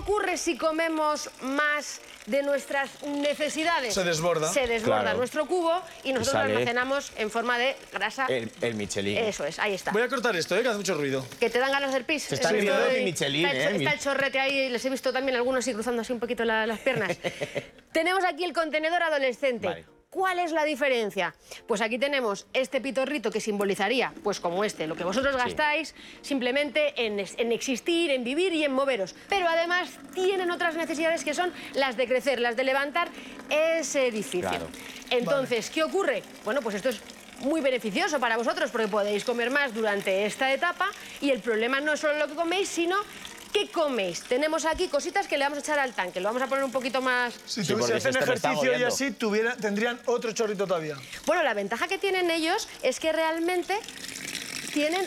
ocurre si comemos más de nuestras necesidades? Se desborda. Se desborda Claro. nuestro cubo y nosotros lo sale almacenamos en forma de grasa. El Michelin. Eso es, ahí está. Voy a cortar esto, que hace mucho ruido. Que te dan ganas del pis. Se está viendo mi Michelin, está el chorrete ahí, les he visto también algunos así cruzando así un poquito las piernas. Tenemos aquí el contenedor adolescente. Vale. ¿Cuál es la diferencia? Pues aquí tenemos este pitorrito que simbolizaría, pues como este, lo que vosotros gastáis simplemente en existir, en vivir y en moveros. Pero además tienen otras necesidades que son las de crecer, las de levantar ese edificio. Claro. Entonces, ¿qué ocurre? Bueno, pues esto es muy beneficioso para vosotros porque podéis comer más durante esta etapa y el problema no es solo lo que coméis, sino ¿qué coméis? Tenemos aquí cositas que le vamos a echar al tanque, lo vamos a poner un poquito más... Si Sí, porque hacen esto me está ejercicio y agobiando. así, tendrían otro chorrito todavía. Bueno, la ventaja que tienen ellos es que realmente tienen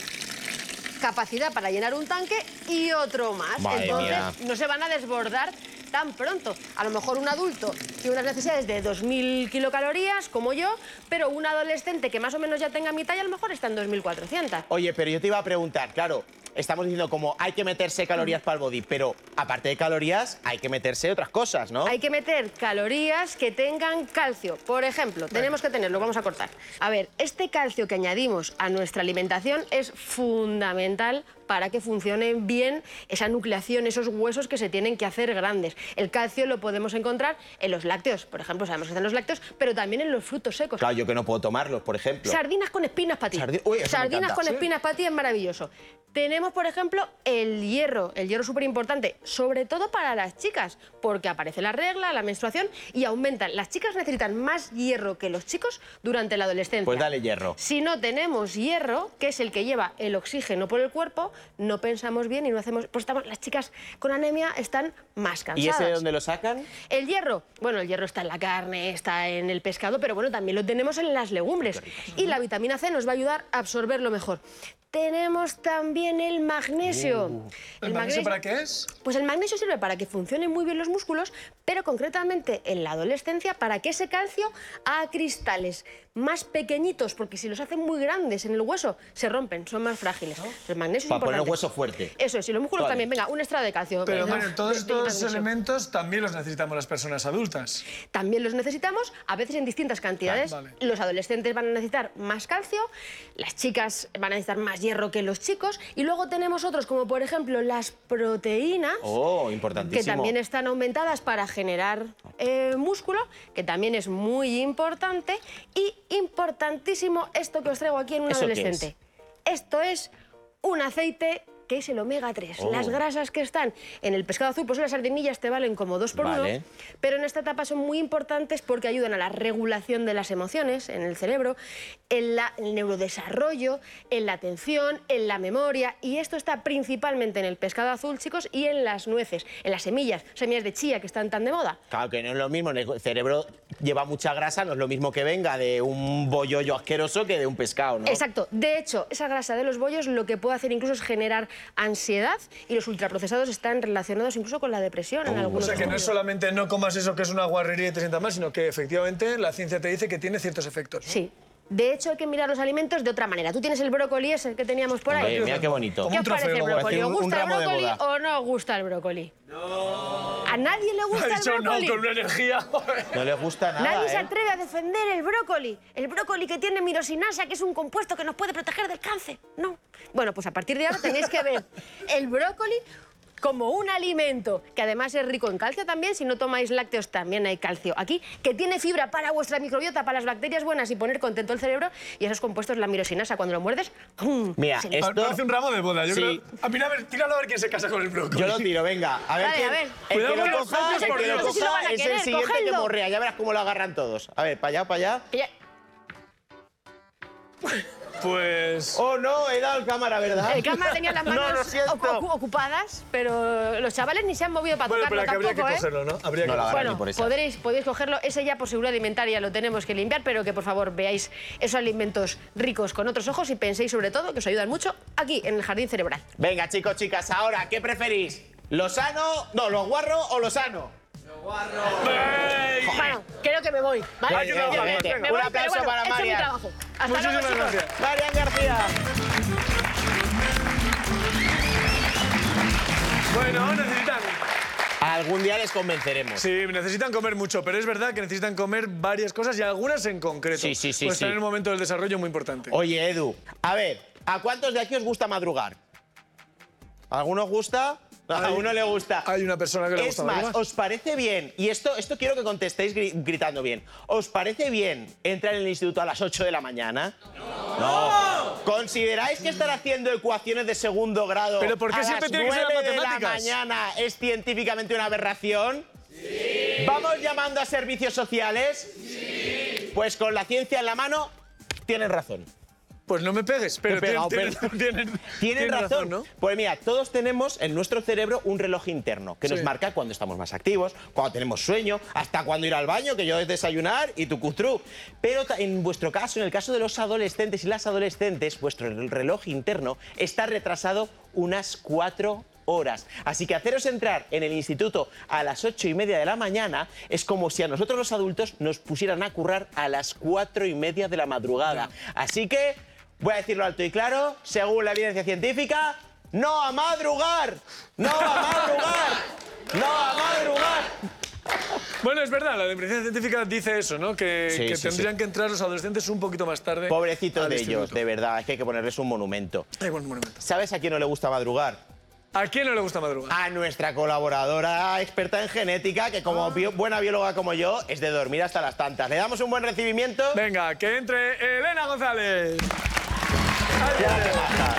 capacidad para llenar un tanque y otro más. Madre Entonces, mía. no se van a desbordar tan pronto. A lo mejor un adulto tiene unas necesidades de 2.000 kilocalorías, como yo, pero un adolescente que más o menos ya tenga mi talla, a lo mejor está en 2.400. Oye, pero yo te iba a preguntar, claro, estamos diciendo como hay que meterse calorías para el body, pero aparte de calorías hay que meterse otras cosas, ¿no? Hay que meter calorías que tengan calcio. Por ejemplo, tenemos que tenerlo, vamos a cortar. A ver, este calcio que añadimos a nuestra alimentación es fundamental para que funcione bien esa nucleación, esos huesos que se tienen que hacer grandes. El calcio lo podemos encontrar en los lácteos, por ejemplo, sabemos que están los lácteos, pero también en los frutos secos. Claro, yo que no puedo tomarlos, por ejemplo. Sardinas con espinas para ti. Uy, eso me Sardinas encanta. con ¿Sí? espinas para ti es maravilloso. Tenemos, por ejemplo, el hierro súper importante, sobre todo para las chicas, porque aparece la regla, la menstruación y aumentan. Las chicas necesitan más hierro que los chicos durante la adolescencia. Pues dale hierro. Si no tenemos hierro, que es el que lleva el oxígeno por el cuerpo, no pensamos bien y no hacemos... Pues las chicas con anemia están más cansadas. ¿Y ese de dónde lo sacan? El hierro, bueno, el hierro está en la carne, está en el pescado, pero bueno, también lo tenemos en las legumbres. Y la vitamina C nos va a ayudar a absorberlo mejor. Tenemos también el magnesio. ¿El magnesio para qué es? Pues el magnesio sirve para que funcionen muy bien los músculos, pero concretamente en la adolescencia para que ese calcio haga cristales más pequeñitos, porque si los hacen muy grandes en el hueso, se rompen, son más frágiles. El magnesio es Para poner importante. el hueso fuerte. Eso es, y los músculos Vale. también. Venga, un extra de calcio. Pero, Venga, Mario, todos de estos magnesio. elementos también los necesitamos las personas adultas. También los necesitamos, a veces en distintas cantidades. Vale. Los adolescentes van a necesitar más calcio, las chicas van a necesitar más hierro que los chicos, y luego tenemos otros, como por ejemplo las proteínas, Oh, que importantísimo. también están aumentadas para generar músculo, que también es muy importante, y importantísimo esto que os traigo aquí en un ¿Eso qué adolescente. Esto es un aceite que es el omega 3. Oh. Las grasas que están en el pescado azul, pues las sardinillas te valen como 2 por 1, Vale. pero en esta etapa son muy importantes porque ayudan a la regulación de las emociones en el cerebro, en el neurodesarrollo, en la atención, en la memoria, y esto está principalmente en el pescado azul, chicos, y en las nueces, en las semillas de chía que están tan de moda. Claro que no es lo mismo, el cerebro lleva mucha grasa, no es lo mismo que venga de un bollollo asqueroso que de un pescado, ¿no? Exacto. De hecho, esa grasa de los bollos lo que puede hacer incluso es generar ansiedad, y los ultraprocesados están relacionados incluso con la depresión en O algunos sea, que no es estudios. solamente no comas eso que es una guarrería y te sienta mal, sino que efectivamente la ciencia te dice que tiene ciertos efectos, ¿no? Sí. De hecho, hay que mirar los alimentos de otra manera. Tú tienes el brócoli ese que teníamos por ahí. Mira qué bonito. Como ¿Qué un os parece el trofeo, brócoli? parece ¿Os un gusta el ramo de brócoli boda. o no os gusta el brócoli? No. ¿A nadie le Ha gusta el dicho no brócoli? con una energía. No les gusta nada, Nadie se ¿eh? atreve a defender el brócoli. El brócoli que tiene mirosinasa, que es un compuesto que nos puede proteger del cáncer. No. Bueno, pues a partir de ahora tenéis que ver el brócoli como un alimento, que además es rico en calcio también. Si no tomáis lácteos, también hay calcio aquí, que tiene fibra para vuestra microbiota, para las bacterias buenas y poner contento el cerebro. Y esos compuestos, la mirosinasa, cuando lo muerdes... ¡pum! Mira, se- esto... Parece un ramo de boda. Yo Sí. creo... A mí, a ver, tíralo a ver quién se casa con el brócoli. Yo lo tiro, venga. A ver, Vale, quién- a ver. El que Cuidado lo con los coja, saltos, el porque que lo no sé si lo coja van a es querer, el siguiente que cogedlo. morrea. Ya verás cómo lo agarran todos. A ver, para allá, para allá. Que ya- Pues... Oh, no, he dado el cámara, ¿verdad? El cámara tenía las No, lo manos siento. ocupadas, pero los chavales ni se han movido para Bueno, tocarlo pero que habría que tampoco, ¿eh? cogerlo, ¿no? Habría No que la agarran Bueno, ni por esas. podéis cogerlo. Ese ya por seguridad alimentaria lo tenemos que limpiar, pero que por favor veáis esos alimentos ricos con otros ojos y penséis sobre todo que os ayudan mucho aquí en el jardín cerebral. Venga, chicos, chicas, ahora, ¿qué preferís? ¿Lo sano? No, ¿lo guarro o lo sano? Bueno, creo que me voy, ¿vale? Hay que trabajar, vete. venga. Me Un voy, aplauso pero bueno, para he hecho mi Marian. trabajo. Hasta luego, Muchísimas chicos. gracias. Marian García. Bueno, necesitan Algún día les convenceremos. Sí, necesitan comer mucho, pero es verdad que necesitan comer varias cosas y algunas en concreto. Sí. Pues están en un momento del desarrollo muy importante. Oye, Edu, a ver, ¿a cuántos de aquí os gusta madrugar? ¿A alguno os gusta? A uno le gusta. Hay una persona que le gusta Es más, madrugar. ¿os parece bien? Y esto quiero que contestéis gritando bien. ¿Os parece bien entrar en el instituto a las 8 de la mañana? No. ¿Consideráis que estar haciendo ecuaciones de segundo grado ¿Pero por qué a siempre las tiene que ser 9 de la matemáticas? mañana es científicamente una aberración? Sí. ¿Vamos llamando a servicios sociales? Sí. Pues con la ciencia en la mano, tienen razón. Pues no me pegues, pero Tienen razón, ¿no? Pues mira, todos tenemos en nuestro cerebro un reloj interno que nos marca cuando estamos más activos, cuando tenemos sueño, hasta cuando ir al baño, que yo es desayunar y tu cutru. Pero en vuestro caso, en el caso de los adolescentes y las adolescentes, vuestro reloj interno está retrasado unas 4 horas. Así que haceros entrar en el instituto a las 8:30 de la mañana es como si a nosotros los adultos nos pusieran a currar a las 4:30 de la madrugada. Así que voy a decirlo alto y claro, según la evidencia científica, ¡no a madrugar! ¡No a madrugar! ¡No a madrugar! Bueno, es verdad, la evidencia científica dice eso, ¿no? Que Sí, tendrían que entrar los adolescentes un poquito más tarde. Pobrecitos al de ellos, instituto. de verdad, es que hay que ponerles un monumento. Buen monumento. ¿Sabes a quién no le gusta madrugar? ¿A quién no le gusta madrugar? A nuestra colaboradora experta en genética, que como buena bióloga como yo, es de dormir hasta las tantas. ¿Le damos un buen recibimiento? Venga, que entre Elena González. Ya te baja.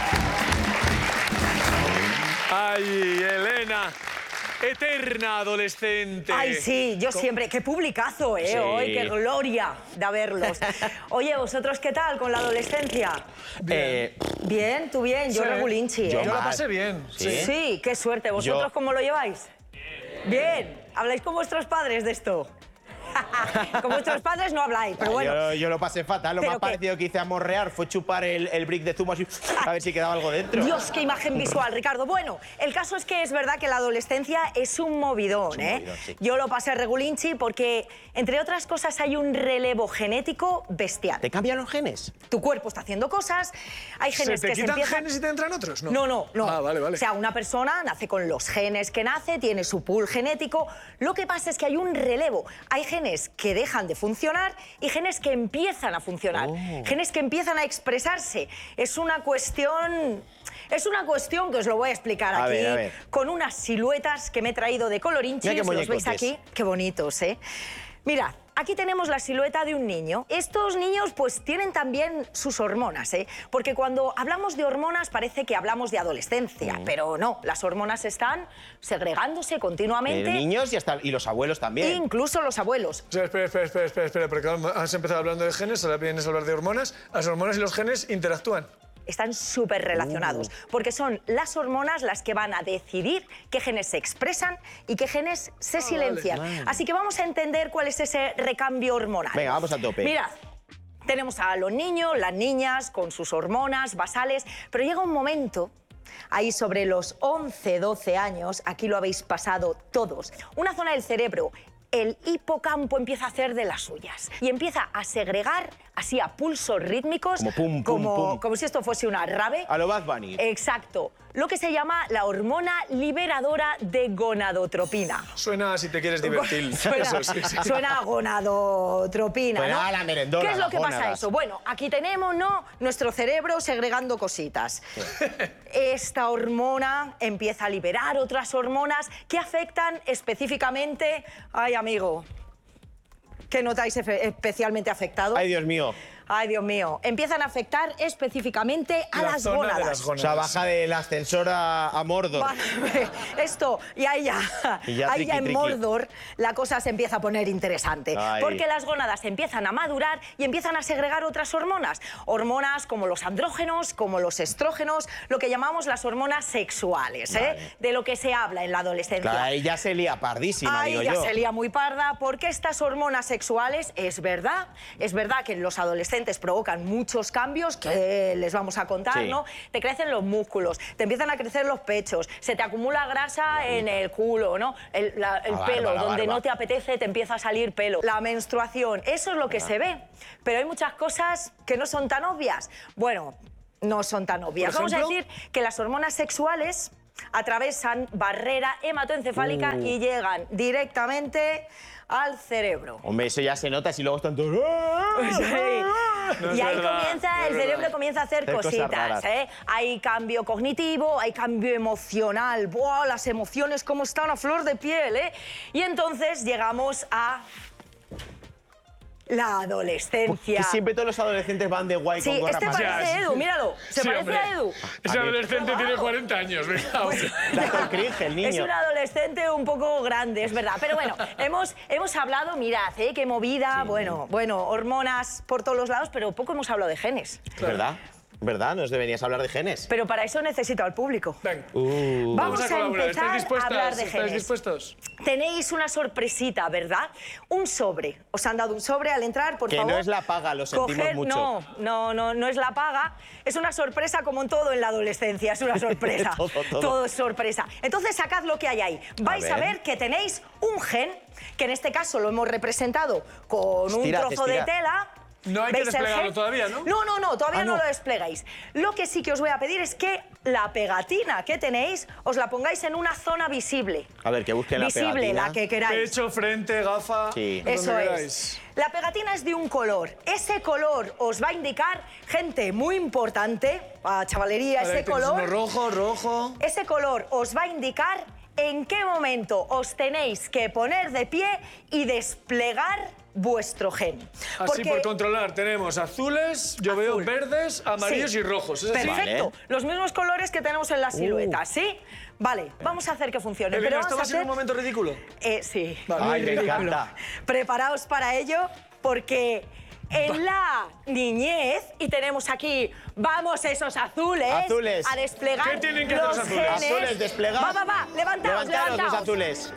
¡Ay, Elena! Eterna adolescente. Ay, sí, yo siempre. Qué publicazo, ¿eh? Sí. Hoy, qué gloria de verlos. Oye, ¿vosotros qué tal con la adolescencia? Bien, tú bien, yo Sí. regulinchi, ¿eh? Yo Yo la más. pasé bien. ¿Sí? Sí, qué suerte. ¿Vosotros Yo- cómo lo lleváis? Bien. ¿Habláis con vuestros padres de esto? Con vuestros padres no habláis, pero bueno. Yo lo pasé fatal. Lo ¿Pero más qué? parecido que hice a morrear fue chupar el brick de zumo así, a ver si quedaba algo dentro. Dios, qué imagen visual, Ricardo. Bueno, el caso es que es verdad que la adolescencia es un movidón, ¿eh? movidón, sí. Yo lo pasé regulinchi porque, entre otras cosas, hay un relevo genético bestial. ¿Te cambian los genes? Tu cuerpo está haciendo cosas, hay genes ¿Se te que se quitan empiezan... genes y te entran otros? No. Ah, vale. O sea, una persona nace con los genes que nace, tiene su pool genético. Lo que pasa es que hay un relevo. Hay genes que dejan de funcionar y genes que empiezan a funcionar. Genes que empiezan a expresarse. Es una cuestión que os lo voy a explicar A aquí ver. con unas siluetas que me he traído de colorinchis. Mira qué ¿Los veis muñecotes. aquí? Qué bonitos, ¿eh? Mirad, aquí tenemos la silueta de un niño. Estos niños pues tienen también sus hormonas, ¿eh? Porque cuando hablamos de hormonas parece que hablamos de adolescencia, pero no, las hormonas están segregándose continuamente, Niños y los abuelos también. incluso los abuelos. O sea, espera, porque has empezado hablando de genes, ahora vienes a hablar de hormonas. Las hormonas y los genes interactúan. Están súper relacionados, porque son las hormonas las que van a decidir qué genes se expresan y qué genes se silencian. vale. Así que vamos a entender cuál es ese recambio hormonal. Venga, vamos a tope. Mirad, tenemos a los niños, las niñas con sus hormonas basales, pero llega un momento, ahí sobre los 11, 12 años, aquí lo habéis pasado todos, una zona del cerebro, el hipocampo empieza a hacer de las suyas y empieza a segregar así a pulsos rítmicos, Como pum, pum, pum. como si esto fuese una rave. A lo Bad Bunny. Exacto, lo que se llama la hormona liberadora de gonadotropina. Suena si te quieres divertir. Suena, Eso, sí. suena a gonadotropina, Suena ¿no? a la merendona, ¿Qué es lo las que pasa gónadas. eso? Bueno, aquí tenemos, ¿no?, nuestro cerebro segregando cositas. Esta hormona empieza a liberar otras hormonas que afectan específicamente... Ay, amigo, ¿qué notáis especialmente afectado? Ay, Dios mío. Ay, Dios mío. Empiezan a afectar específicamente a La las zona de gónadas. las O gónadas. sea, baja del ascensor a Mordor. Vale, esto, y ahí ya, Y ya ahí ya en triqui, triqui. Mordor la cosa se empieza a poner interesante. Ay. Porque las gónadas empiezan a madurar y empiezan a segregar otras hormonas. Hormonas como los andrógenos, como los estrógenos, lo que llamamos las hormonas sexuales, Vale. de lo que se habla en la adolescencia. Claro, ahí ya se lía pardísima, Ahí digo ya yo. se lía muy parda, porque estas hormonas sexuales, es verdad que en los adolescentes provocan muchos cambios que les vamos a contar, Sí. ¿no? Te crecen los músculos, te empiezan a crecer los pechos, se te acumula grasa en el culo, ¿no? El pelo, barba, la donde barba. no te apetece te empieza a salir pelo. La menstruación, eso es lo que se ve, pero hay muchas cosas que no son tan obvias. Bueno, no son tan obvias. ¿Por Vamos a ejemplo? decir que las hormonas sexuales atravesan barrera hematoencefálica y llegan directamente al cerebro. Hombre, eso ya se nota si luego están todos... Y ahí comienza, el cerebro comienza a hacer cosas cositas, raras. ¿eh? Hay cambio cognitivo, hay cambio emocional. ¡Buah! Las emociones cómo están a flor de piel, ¿eh? Y entonces llegamos a la adolescencia. Que siempre todos los adolescentes van de guay con Sí, gorra este más. parece Edu, míralo. Se Sí, parece hombre. a Edu. Ese adolescente tiene 40 años, venga. Da todo el cringe el niño. Es un adolescente un poco grande, es verdad. Pero bueno, hemos hablado, mirad, qué movida, bueno, hormonas por todos los lados, pero poco hemos hablado de genes. ¿Verdad? ¿Verdad? Nos deberías hablar de genes. Pero para eso necesito al público. Venga, Vamos a colaborar. empezar a hablar de ¿Estáis genes. dispuestos? Tenéis una sorpresita, ¿verdad? Un sobre. Os han dado un sobre al entrar, por Que favor. no es la paga, lo sentimos mucho. No es la paga. Es una sorpresa como en todo en la adolescencia. Es una sorpresa. Todo. Es sorpresa. Entonces sacad lo que hay ahí. Vais a ver que tenéis un gen, que en este caso lo hemos representado con un trozo de tela. No hay que ¿Veis el desplegarlo gen? todavía, ¿no? No, todavía no no. lo desplegáis. Lo que sí que os voy a pedir es que la pegatina que tenéis os la pongáis en una zona visible. A ver, que busquen la Visible, pegatina. la que queráis. Pecho, frente, gafa. Sí. donde Eso queráis. es. La pegatina es de un color. Ese color os va a indicar, gente muy importante, a chavalería, A ver, ese tienes color. uno rojo. Ese color os va a indicar en qué momento os tenéis que poner de pie y desplegar vuestro gen. Así por controlar, tenemos azules, yo veo Azul. verdes, amarillos Sí. y rojos. ¿Es así? Perfecto. Vale. Los mismos colores que tenemos en la silueta, ¿sí? Vale, vamos a hacer que funcione. Venga, Pero ¿esto va a vamos a ser un hacer... momento ridículo? Sí. Vale. Ay, me encanta. Preparaos para ello, porque en la niñez, y tenemos aquí, vamos esos azules, Azules. a desplegar ¿Qué tienen que hacer los los azules? genes. Azules, desplegad. Va, levantaos, Levantaros los azules.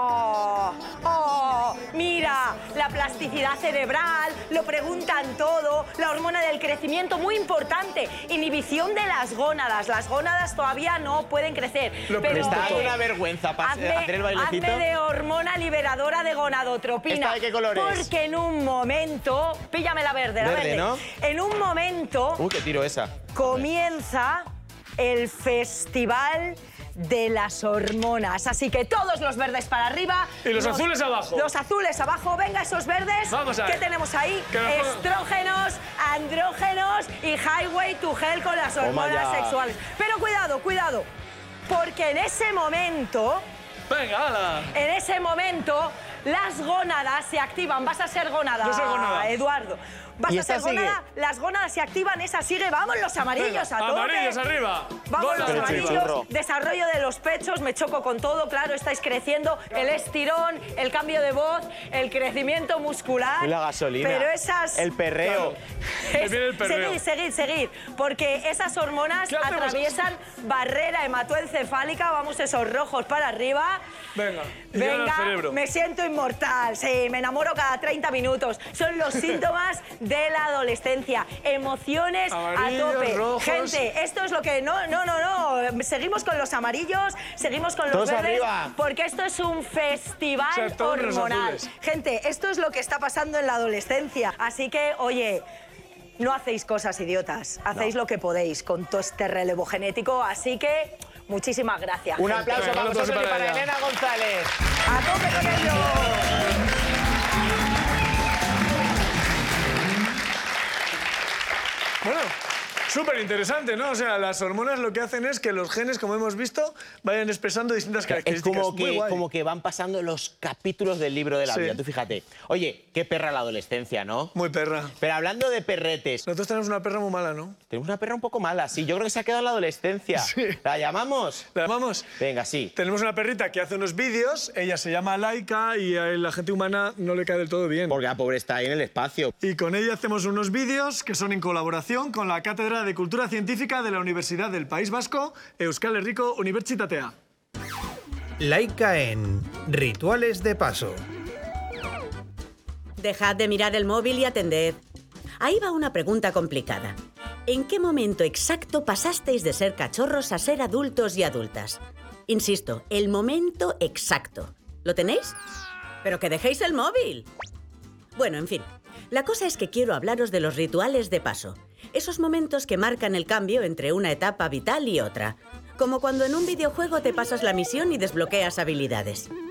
Mira, la plasticidad cerebral, lo preguntan todo, la hormona del crecimiento, muy importante, inhibición de las gónadas. Las gónadas todavía no pueden crecer. Lo Me pero está dando una vergüenza hacer el bailecito. hazme de hormona liberadora de gonadotropina. ¿Esta de qué color es? Porque en un momento, píllame la verde, la Verde, verde. ¿no? En un momento Qué tiro esa. comienza el festival de las hormonas. Así que todos los verdes para arriba. Y los azules abajo. Los azules abajo. Venga, esos verdes. Vamos a ver. ¿Qué tenemos ahí? Que nos pongan- Estrógenos, andrógenos y highway to hell con las hormonas ya. sexuales. Pero cuidado, porque en ese momento, Venga, hala. las gónadas se activan. Vas a ser gónada, Yo soy gónada. Eduardo. Vas ¿Y a ser esta sigue? gónada, las gónadas se activan, esa sigue. Vamos, los amarillos Venga, a tope. amarillos arriba. Vamos, los Gónadas arriba. amarillos. Churro. Desarrollo de los pechos, me choco con todo, claro, estáis creciendo. El estirón, el cambio de voz, el crecimiento muscular. Y la gasolina. Pero esas... El perreo. Ahí viene el perreo. Seguid, porque esas hormonas ¿Qué hacemos? atraviesan barrera hematoencefálica, vamos esos rojos para arriba. Venga, y llegan al Venga, cerebro. me siento inmortal, sí, me enamoro cada 30 minutos. Son los síntomas de la adolescencia. Emociones Amarillos, a tope. rojos. Gente, esto es lo que... No. Seguimos con los amarillos, seguimos con los Todos verdes, arriba. porque esto es un festival O sea, todos los hormonal. azules. Gente, esto es lo que está pasando en la adolescencia. Así que, oye... No hacéis cosas idiotas, hacéis lo que podéis con todo este relevo genético, así que muchísimas gracias. Un gente. aplauso Venga, para un aplauso vosotros y para para ella. Elena González. ¡A tope con ello! Bueno, súper interesante, ¿no? O sea, las hormonas lo que hacen es que los genes, como hemos visto, vayan expresando distintas Es características. como Muy guay. como que van pasando los capítulos del libro de la Sí. vida. Tú fíjate. Oye, qué perra la adolescencia, ¿no? Muy perra. Pero hablando de perretes, Nosotros tenemos una perra muy mala, ¿no? tenemos una perra un poco mala. Sí, yo creo que se ha quedado en la adolescencia. Sí. ¿La llamamos? ¿La llamamos? Venga, sí. Tenemos una perrita que hace unos vídeos, ella se llama Laika y a la gente humana no le cae del todo bien. Porque la pobre está ahí en el espacio. Y con ella hacemos unos vídeos que son en colaboración con la Cátedra de Cultura Científica de la Universidad del País Vasco, Euskal Herriko Unibertsitatea. Laika en Rituales de Paso. Dejad de mirar el móvil y atended. Ahí va una pregunta complicada. ¿En qué momento exacto pasasteis de ser cachorros a ser adultos y adultas? Insisto, el momento exacto. ¿Lo tenéis? ¡Pero que dejéis el móvil! Bueno, en fin. La cosa es que quiero hablaros de los rituales de paso. Esos momentos que marcan el cambio entre una etapa vital y otra. como cuando en un videojuego te pasas la misión y desbloqueas habilidades.